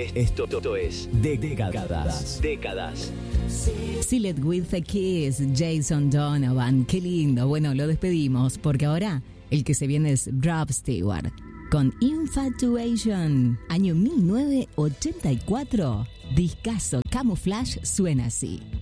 Esto es Décadas. Seal It With a Kiss, Jason Donovan. Qué lindo. Bueno, lo despedimos porque ahora el que se viene es Rob Stewart con Infatuation, año 1984. Discazo Camouflage suena así.